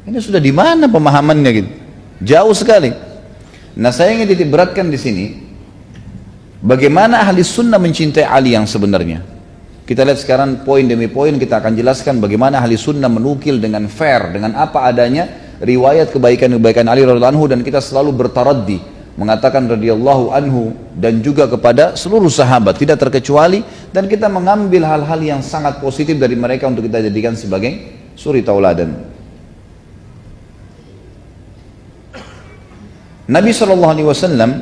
Ini sudah di mana pemahamannya gitu? Jauh sekali. Nah, saya ingin titik beratkan di sini, bagaimana ahli sunnah mencintai Ali yang sebenarnya. Kita lihat sekarang poin demi poin, kita akan jelaskan bagaimana ahli sunnah menukil dengan fair, dengan apa adanya riwayat kebaikan-kebaikan Ali radhiyallahu anhu, dan kita selalu bertaraddi mengatakan radhiyallahu anhu dan juga kepada seluruh sahabat tidak terkecuali, dan kita mengambil hal-hal yang sangat positif dari mereka untuk kita jadikan sebagai suri tauladan. Nabi SAW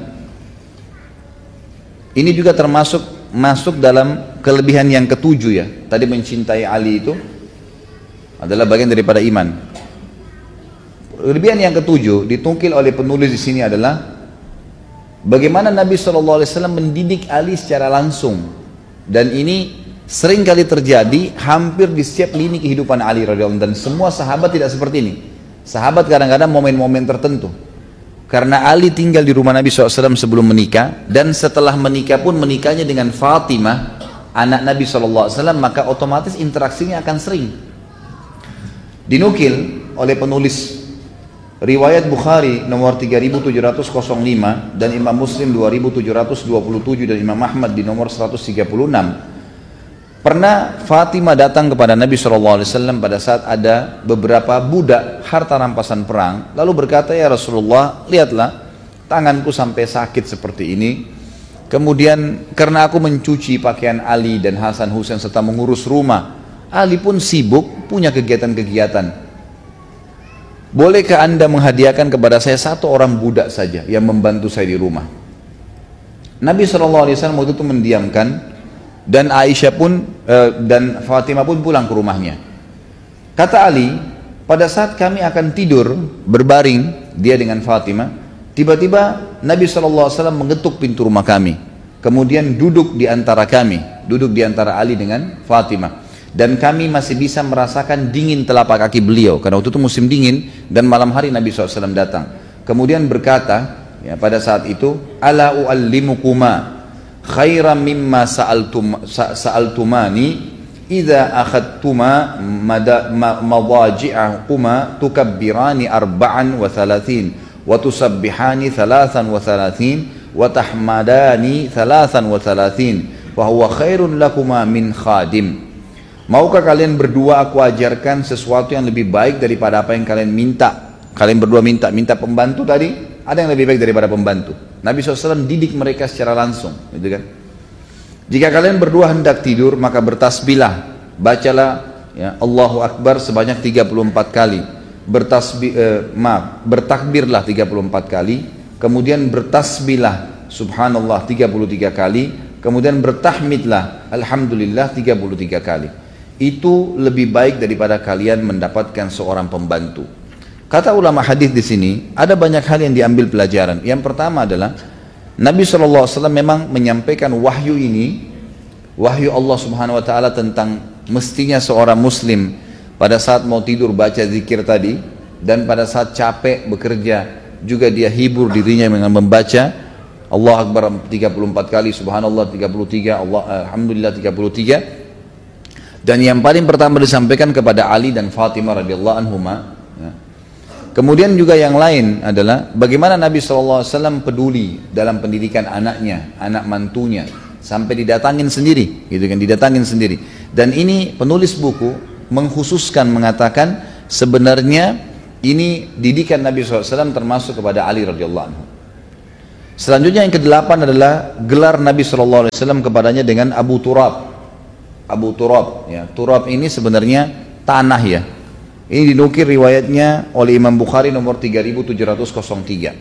ini juga masuk dalam kelebihan yang ketujuh ya. Tadi mencintai Ali itu adalah bagian daripada iman. Kelebihan yang ketujuh ditungkil oleh penulis di sini adalah bagaimana Nabi SAW mendidik Ali secara langsung, dan ini sering kali terjadi hampir di setiap lini kehidupan Ali radhiyallahu anhu, dan semua sahabat tidak seperti ini. Sahabat kadang-kadang momen-momen tertentu. Karena Ali tinggal di rumah Nabi SAW sebelum menikah, dan setelah menikah pun menikahnya dengan Fatimah, anak Nabi SAW, maka otomatis interaksinya akan sering. Dinukil oleh penulis riwayat Bukhari nomor 3705 dan Imam Muslim 2727 dan Imam Ahmad di nomor 136. Pernah Fatimah datang kepada Nabi SAW pada saat ada beberapa budak harta rampasan perang, lalu berkata, ya Rasulullah, lihatlah tanganku sampai sakit seperti ini, kemudian karena aku mencuci pakaian Ali dan Hasan Husain serta mengurus rumah, Ali pun sibuk punya kegiatan-kegiatan, bolehkah anda menghadiahkan kepada saya satu orang budak saja yang membantu saya di rumah? Nabi SAW waktu itu mendiamkan, dan Aisyah pun dan Fatimah pun pulang ke rumahnya. Kata Ali, pada saat kami akan tidur berbaring dia dengan Fatimah, tiba-tiba Nabi SAW mengetuk pintu rumah kami, kemudian duduk di antara kami, duduk di antara Ali dengan Fatimah, dan kami masih bisa merasakan dingin telapak kaki beliau karena waktu itu musim dingin dan malam hari Nabi SAW datang. Kemudian berkata ya, pada saat itu, ala uallimukuma khairan mimma sa'altumani idza akhadtuma madaji'ahuma tukabbirani arba'an wa thalathin wa tusabbihani thalathan wa thalathin wa tahmadani thalathan wa thalathin wa huwa khairun lakuma min khadim. Maukah kalian berdua aku ajarkan sesuatu yang lebih baik daripada apa yang kalian minta? Kalian berdua minta pembantu tadi, ada yang lebih baik daripada pembantu. Nabi SAW didik mereka secara langsung, gitu kan? Jika kalian berdua hendak tidur, maka bertasbihlah, bacalah ya, Allahu Akbar sebanyak 34 kali, bertakbirlah 34 kali, kemudian bertasbihlah Subhanallah 33 kali, kemudian bertahmidlah Alhamdulillah 33 kali. Itu lebih baik daripada kalian mendapatkan seorang pembantu. Kata ulama hadis di sini, ada banyak hal yang diambil pelajaran. Yang pertama adalah Nabi SAW memang menyampaikan wahyu ini, wahyu Allah Subhanahu Wa Taala tentang mestinya seorang Muslim pada saat mau tidur baca zikir tadi, dan pada saat capek bekerja juga dia hibur dirinya dengan membaca Allah Akbar 34 kali, Subhanallah 33, Alhamdulillah 33. Dan yang paling pertama disampaikan kepada Ali dan Fatimah radhiyallahu anhuma. Kemudian juga yang lain adalah bagaimana Nabi SAW peduli dalam pendidikan anaknya, anak mantunya, sampai didatangin sendiri, gitu kan, didatangin sendiri. Dan ini penulis buku mengkhususkan mengatakan sebenarnya ini didikan Nabi SAW termasuk kepada Ali radhiyallahu anhu. Selanjutnya yang kedelapan adalah gelar Nabi SAW kepadanya dengan Abu Turab. Abu Turab, ya. Turab ini sebenarnya tanah ya. Ini dinukir riwayatnya oleh Imam Bukhari nomor 3703.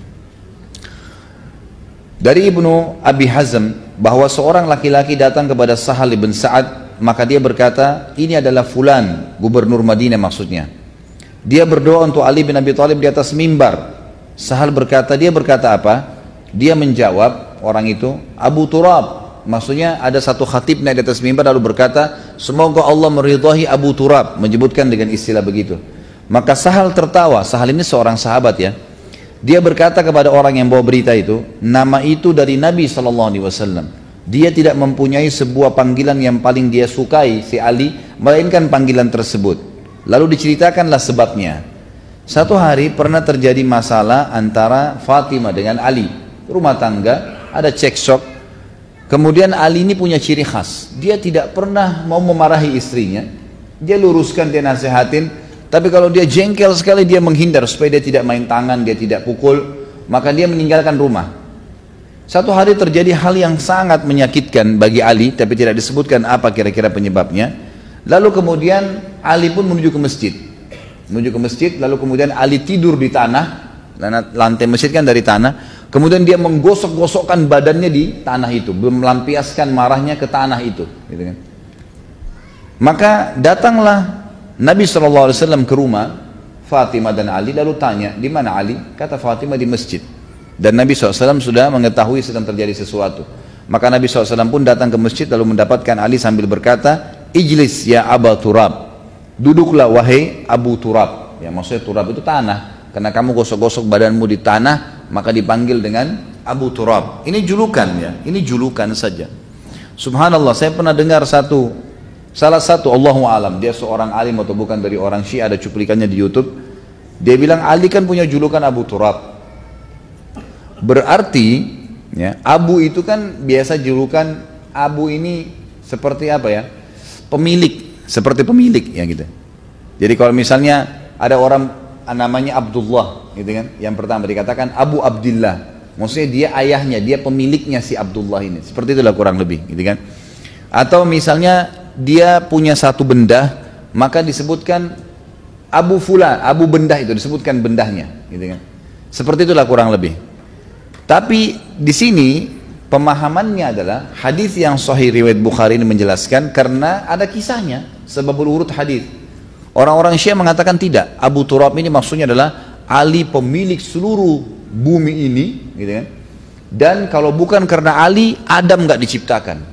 Dari Ibnu Abi Hazm bahwa seorang laki-laki datang kepada Sahal bin Sa'ad, maka dia berkata, ini adalah fulan, gubernur Madinah maksudnya. Dia berdoa untuk Ali bin Abi Thalib di atas mimbar. Sahal berkata, dia berkata apa? Dia menjawab, orang itu, Abu Turab. Maksudnya ada satu khatib naik di atas mimbar lalu berkata, semoga Allah meridhahi Abu Turab, menyebutkan dengan istilah begitu. Maka Sahal tertawa. Sahal ini seorang sahabat ya. Dia berkata kepada orang yang bawa berita itu, nama itu dari Nabi SAW. Dia tidak mempunyai sebuah panggilan yang paling dia sukai, si Ali, melainkan panggilan tersebut. Lalu diceritakanlah sebabnya. Satu hari pernah terjadi masalah antara Fatimah dengan Ali. Rumah tangga, ada cekcok. Kemudian Ali ini punya ciri khas. Dia tidak pernah mau memarahi istrinya. Dia luruskan, dia nasihatin. Tapi kalau dia jengkel sekali, dia menghindar supaya dia tidak main tangan, dia tidak pukul. Maka dia meninggalkan rumah. Satu hari terjadi hal yang sangat menyakitkan bagi Ali, tapi tidak disebutkan apa kira-kira penyebabnya. Lalu kemudian Ali pun menuju ke masjid. Lalu kemudian Ali tidur di tanah, lantai masjid kan dari tanah. Kemudian dia menggosok-gosokkan badannya di tanah itu, melampiaskan marahnya ke tanah itu, gitu kan. Maka datanglah Nabi SAW ke rumah Fatimah dan Ali, lalu tanya, di mana Ali? Kata Fatimah, di masjid. Dan Nabi SAW sudah mengetahui sedang terjadi sesuatu. Maka Nabi SAW pun datang ke masjid lalu mendapatkan Ali sambil berkata, Ijlis ya Aba Turab, duduklah wahai Abu Turab. Ya, maksudnya Turab itu tanah. Karena kamu gosok-gosok badanmu di tanah, maka dipanggil dengan Abu Turab. Ini julukan ya, ini julukan saja. Subhanallah, saya pernah dengar salah satu Allahu alam, dia seorang alim atau bukan dari orang Syiah, ada cuplikannya di YouTube. Dia bilang Ali kan punya julukan Abu Turab. Berarti ya, Abu itu kan biasa julukan Abu ini seperti apa ya? Pemilik, seperti pemilik ya gitu. Jadi kalau misalnya ada orang namanya Abdullah gitu kan, yang pertama dikatakan Abu Abdillah, maksudnya dia ayahnya, dia pemiliknya si Abdullah ini, seperti itulah kurang lebih gitu kan. Atau misalnya dia punya satu benda, maka disebutkan Abu Fulan, Abu Bendah, itu disebutkan bendahnya gitu kan. Seperti itulah kurang lebih. Tapi di sini pemahamannya adalah hadis yang sahih riwayat Bukhari ini menjelaskan karena ada kisahnya, sebabul urut hadis. Orang-orang Syiah mengatakan tidak. Abu Turab ini maksudnya adalah Ali pemilik seluruh bumi ini, gitu kan? Dan kalau bukan karena Ali, Adam nggak diciptakan.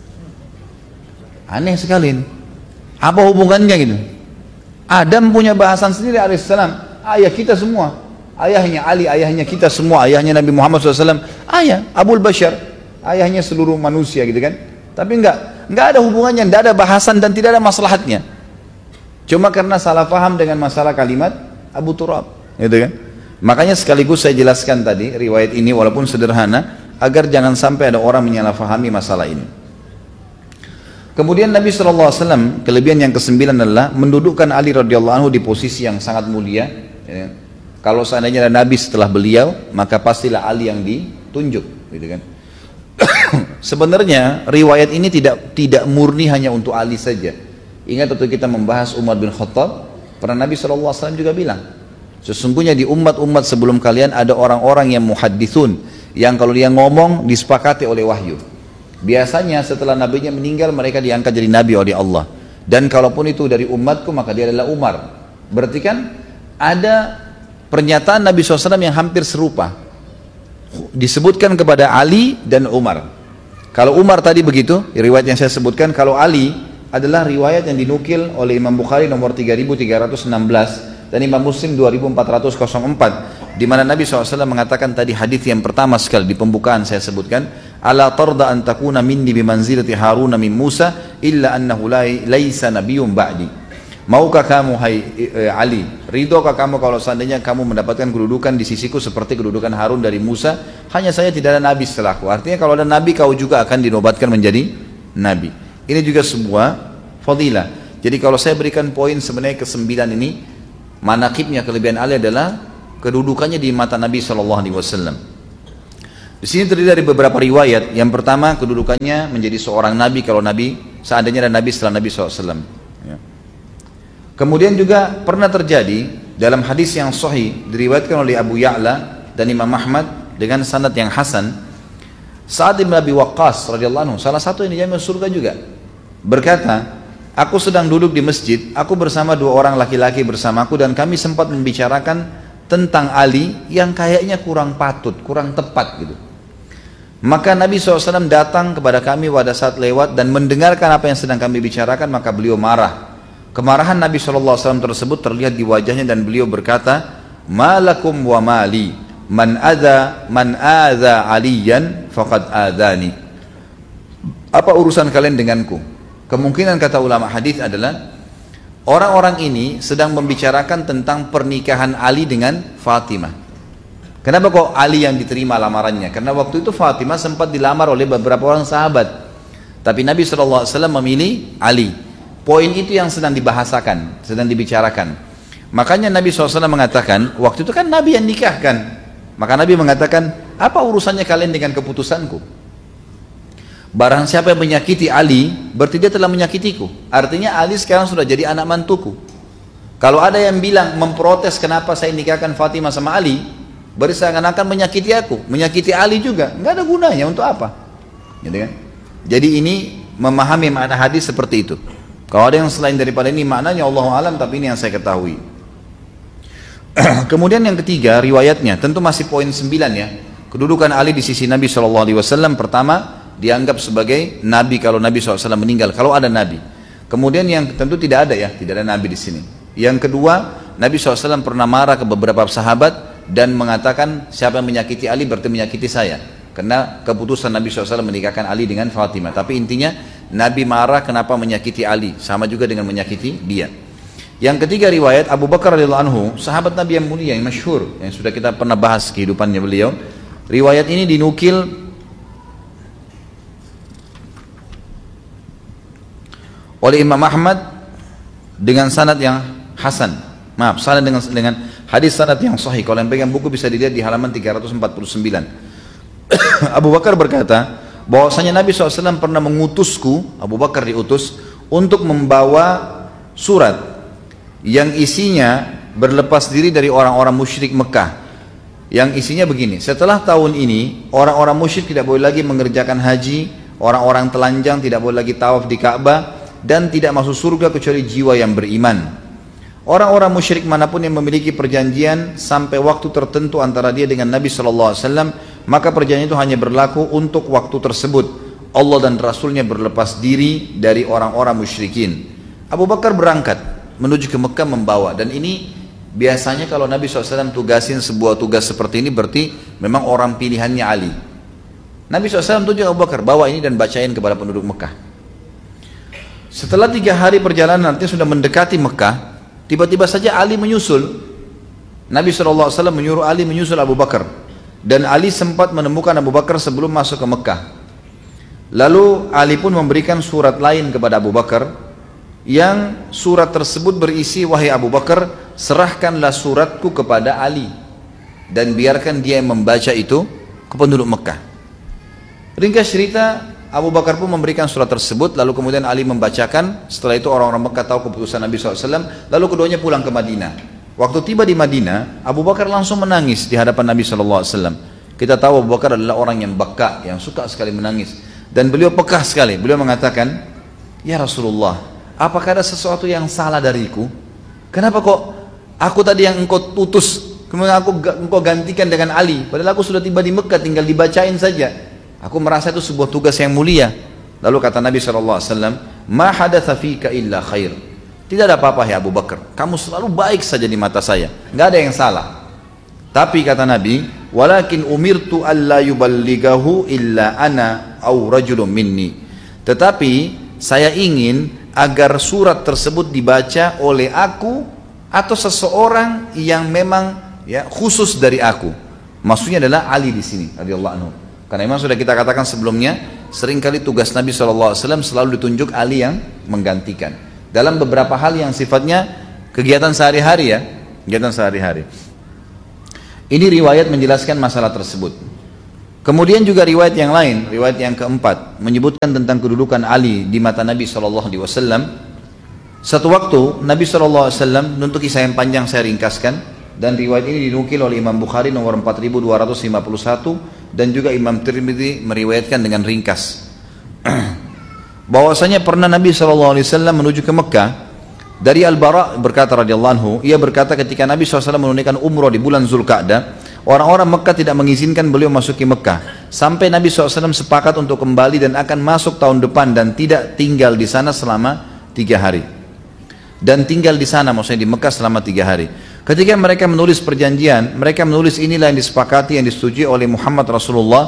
Aneh sekali. Apa hubungannya gitu? Adam punya bahasan sendiri alaihissalam. Ayah kita semua. Ayahnya Ali, ayahnya kita semua. Ayahnya Nabi Muhammad SAW. Ayah Abul Bashar. Ayahnya seluruh manusia gitu kan. Tapi nggak ada hubungannya, nggak ada bahasan dan tidak ada maslahatnya. Cuma karena salah paham dengan masalah kalimat Abu Turab, gitu kan? Makanya sekaligus saya jelaskan tadi riwayat ini walaupun sederhana agar jangan sampai ada orang menyalahfahami masalah ini. Kemudian Nabi SAW kelebihan yang ke-9 adalah mendudukkan Ali radhiyallahu anhu di posisi yang sangat mulia. Ya. Kalau seandainya ada Nabi setelah beliau, maka pastilah Ali yang ditunjuk, gitu kan? Sebenarnya riwayat ini tidak murni hanya untuk Ali saja. Ingat waktu kita membahas Umar bin Khattab, pernah Nabi SAW juga bilang, sesungguhnya di umat-umat sebelum kalian ada orang-orang yang muhaddithun, yang kalau dia ngomong disepakati oleh wahyu. Biasanya setelah nabinya meninggal mereka diangkat jadi nabi oleh Allah. Dan kalaupun itu dari umatku maka dia adalah Umar. Berarti kan ada pernyataan Nabi SAW yang hampir serupa. Disebutkan kepada Ali dan Umar. Kalau Umar tadi begitu, riwayat yang saya sebutkan, kalau Ali adalah riwayat yang dinukil oleh Imam Bukhari nomor 3316 dan Imam Muslim 2404, di mana Nabi SAW mengatakan tadi hadis yang pertama sekali di pembukaan saya sebutkan, ala tarda an takuna minni bimanzilati Harun min Musa illa annahu laisa nabiyyun ba'di. Maukah kamu hai Ali, ridhokah kamu kalau seandainya kamu mendapatkan kedudukan di sisiku seperti kedudukan Harun dari Musa, hanya saya tidak ada nabi setelahku. Artinya kalau ada nabi kau juga akan dinobatkan menjadi nabi. Ini juga sebuah fadilah. Jadi kalau saya berikan poin sebenarnya ke-9 ini, manaqibnya kelebihan Ali adalah kedudukannya di mata Nabi SAW. Di sini terdiri dari beberapa riwayat. Yang pertama, kedudukannya menjadi seorang Nabi kalau Nabi, seandainya ada Nabi setelah Nabi SAW. Ya. Kemudian juga pernah terjadi dalam hadis yang sahih, diriwayatkan oleh Abu Ya'la dan Imam Ahmad dengan sanad yang hasan, Sa'ad bin Abi Waqqas radhiyallahu anhu, salah satu yang dijamin surga juga, berkata, aku sedang duduk di masjid, aku bersama dua orang laki-laki bersamaku dan kami sempat membicarakan tentang Ali yang kayaknya kurang patut, kurang tepat gitu. Maka Nabi SAW datang kepada kami pada saat lewat dan mendengarkan apa yang sedang kami bicarakan, maka beliau marah. Kemarahan Nabi SAW tersebut terlihat di wajahnya dan beliau berkata, malakum wa mali, man adza aliyan faqad adzani. Apa urusan kalian denganku? Kemungkinan kata ulama hadis adalah orang-orang ini sedang membicarakan tentang pernikahan Ali dengan Fatimah. Kenapa kok Ali yang diterima lamarannya? Karena waktu itu Fatimah sempat dilamar oleh beberapa orang sahabat, tapi Nabi SAW memilih Ali. Poin itu yang sedang dibahasakan, sedang dibicarakan. Makanya Nabi SAW mengatakan, waktu itu kan Nabi yang nikahkan. Maka Nabi mengatakan, apa urusannya kalian dengan keputusanku? Barang siapa yang menyakiti Ali, berarti dia telah menyakitiku. Artinya Ali sekarang sudah jadi anak mantuku. Kalau ada yang bilang, memprotes kenapa saya nikahkan Fatimah sama Ali, berarti seakan-akan menyakiti aku, menyakiti Ali juga. Nggak ada gunanya, untuk apa? Gitu kan? Jadi ini memahami makna hadis seperti itu. Kalau ada yang selain daripada ini maknanya Allahu alam, tapi ini yang saya ketahui. Kemudian yang ketiga, riwayatnya tentu masih poin 9 ya. Kedudukan Ali di sisi Nabi SAW, pertama dianggap sebagai Nabi kalau Nabi SAW meninggal, kalau ada Nabi. Kemudian yang tentu tidak ada ya, tidak ada Nabi di sini. Yang kedua, Nabi SAW pernah marah ke beberapa sahabat dan mengatakan siapa yang menyakiti Ali berarti menyakiti saya. Karena keputusan Nabi SAW menikahkan Ali dengan Fatimah. Tapi intinya Nabi marah kenapa menyakiti Ali, sama juga dengan menyakiti dia. Yang ketiga riwayat Abu Bakar radhiyallahu anhu, sahabat Nabi yang mulia yang masyhur, yang sudah kita pernah bahas kehidupannya beliau. Riwayat ini dinukil oleh Imam Ahmad dengan sanad yang hasan. Maaf, sanad dengan hadis sanad yang sahih. Kalau yang pegang buku bisa dilihat di halaman 349. Abu Bakar berkata bahwasanya Nabi SAW pernah mengutusku, Abu Bakar diutus untuk membawa surat yang isinya berlepas diri dari orang-orang musyrik Mekah. Yang isinya begini, setelah tahun ini orang-orang musyrik tidak boleh lagi mengerjakan haji, orang-orang telanjang tidak boleh lagi tawaf di Ka'bah, dan tidak masuk surga kecuali jiwa yang beriman. Orang-orang musyrik manapun yang memiliki perjanjian sampai waktu tertentu antara dia dengan Nabi SAW, maka perjanjian itu hanya berlaku untuk waktu tersebut. Allah dan Rasulnya berlepas diri dari orang-orang musyrikin. Abu Bakar berangkat menuju ke Mekah membawa, dan ini biasanya kalau Nabi SAW tugasin sebuah tugas seperti ini berarti memang orang pilihannya Ali. Nabi SAW tunjuk Abu Bakar, bawa ini dan bacain kepada penduduk Mekah. Setelah 3 hari perjalanan nanti sudah mendekati Mekah, tiba-tiba saja Ali menyusul. Nabi SAW menyuruh Ali menyusul Abu Bakar, dan Ali sempat menemukan Abu Bakar sebelum masuk ke Mekah. Lalu Ali pun memberikan surat lain kepada Abu Bakar, yang surat tersebut berisi, wahai Abu Bakar, serahkanlah suratku kepada Ali dan biarkan dia yang membaca itu ke penduduk Mekah. Ringkas cerita, Abu Bakar pun memberikan surat tersebut, lalu kemudian Ali membacakan. Setelah itu orang-orang Mekah tahu keputusan Nabi SAW, lalu keduanya pulang ke Madinah. Waktu tiba di Madinah, Abu Bakar langsung menangis di hadapan Nabi SAW. Kita tahu Abu Bakar adalah orang yang baka, yang suka sekali menangis, dan beliau pekah sekali. Beliau mengatakan, ya Rasulullah, apakah ada sesuatu yang salah dariku? Kenapa kok aku tadi yang engkau utus, kemudian engkau gantikan dengan Ali, padahal aku sudah tiba di Mekah, tinggal dibacain saja. Aku merasa itu sebuah tugas yang mulia. Lalu kata Nabi SAW, ma hadatha fika illa khair. Tidak ada apa-apa ya Abu Bakar, kamu selalu baik saja di mata saya, nggak ada yang salah. Tapi kata Nabi, walakin umirtu alla yuballighahu illa ana au rajulun minni. Tetapi saya ingin agar surat tersebut dibaca oleh aku atau seseorang yang memang ya khusus dari aku. Maksudnya adalah Ali di sini radhiyallahu anhu. Karena memang sudah kita katakan sebelumnya, seringkali tugas Nabi SAW selalu ditunjuk Ali yang menggantikan dalam beberapa hal yang sifatnya kegiatan sehari-hari ya, kegiatan sehari-hari. Ini riwayat menjelaskan masalah tersebut. Kemudian juga riwayat yang lain, riwayat yang keempat, menyebutkan tentang kedudukan Ali di mata Nabi SAW. Satu waktu Nabi SAW, untuk kisah yang panjang saya ringkaskan, dan riwayat ini dinukil oleh Imam Bukhari nomor 4251, dan juga Imam Tirmidzi meriwayatkan dengan ringkas. Bahwasanya pernah Nabi SAW menuju ke Mekah. Dari Al-Bara berkata radhiyallahu anhu, ia berkata ketika Nabi SAW menunaikan umrah di bulan Zulqa'dah, orang-orang Mekah tidak mengizinkan beliau masuki Mekah, sampai Nabi SAW sepakat untuk kembali dan akan masuk tahun depan dan tidak tinggal di sana selama 3 hari. Dan tinggal di sana maksudnya di Mekah selama 3 hari. Ketika mereka menulis perjanjian, mereka menulis inilah yang disepakati, yang disetujui oleh Muhammad Rasulullah